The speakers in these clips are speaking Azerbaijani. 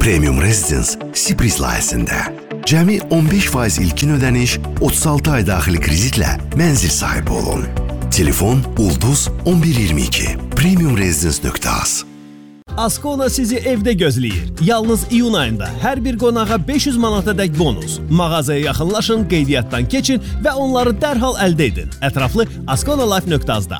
Premium Residence Sibris layihəsində. Cəmi 15% ilkin ödəniş, 36 ay daxili kreditlə mənzil sahibi olun. Telefon Ulduz 1122 premiumresidence.az. Ascona sizi evdə gözləyir. Yalnız iyun ayında hər bir qonağa 500 manatadək bonus. Mağazaya yaxınlaşın, qeydiyyatdan keçin və onları dərhal əldə edin. Ətraflı asconalife.az-da.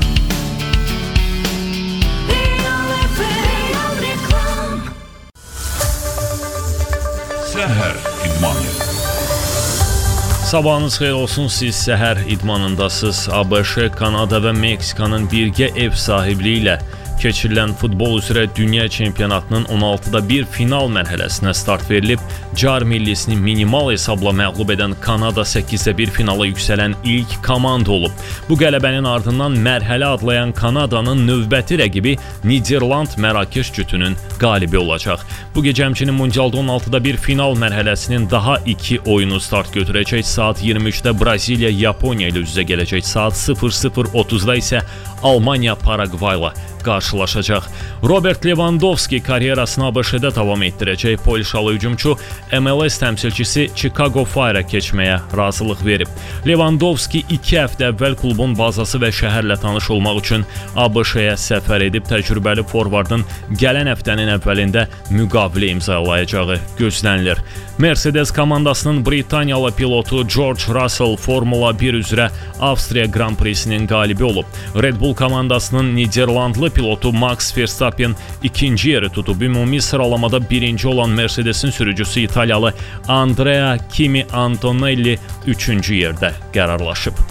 Səhər idmanı. Sabahınız xeyir olsun, siz səhər idmanındasınız. ABŞ, Kanada və Meksikanın birgə ev sahibliyi ilə keçirilən futbol üzrə dünya çempionatının 16-da 1 final mərhələsinə start verilib. CAR millisini minimal hesabla məğlub edən Kanada 8-də 1 finala yüksələn ilk komanda olub. Bu qələbənin ardından mərhələ adlayan Kanadanın növbəti rəqibi Niderland Mərakeş cütünün qalibi olacaq. Bu gecə həmçinin Mundialda 16-da 1 final mərhələsinin daha 2 oyunu start götürəcək. Saat 23-də Braziliya Yaponiya ilə üz-üzə gələcək. Saat 00:30-da isə Almaniya Paragvay ilə qarşılaşacaq. Robert Lewandowski karyerasını ABŞ-da davam etdirəcək. Polşalı hücumçu MLS təmsilçisi Chicago Fire-ə keçməyə razılıq verib. Lewandowski 2 həftə əvvəl klubun bazası və şəhərlə tanış olmaq üçün ABŞ-yə səfər edib. Təcrübəli forvardın gələn həftənin əvvəlində müqavilə imzalayacağı gözlənilir. Mercedes komandasının Britaniyalı pilotu George Russell Formula 1 üzrə Avstriya Grand Prix-sinin qalibi olub. Red Bull komandasının Niderlandlı pilotu Max Verstappen ikinci yeri tutub. Ümumi sıralamada birinci olan Mercedesin sürücüsü İtalyalı Andrea Kimi Antonelli üçüncü yerdə qərarlaşıb.